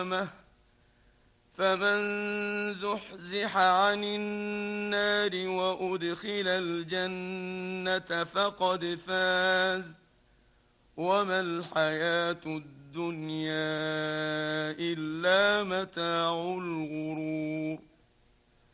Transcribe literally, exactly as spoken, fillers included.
فمن زحزح عن النار وأدخل الجنة فقد فاز، وما الحياة الدنيا إلا متاع الغرور.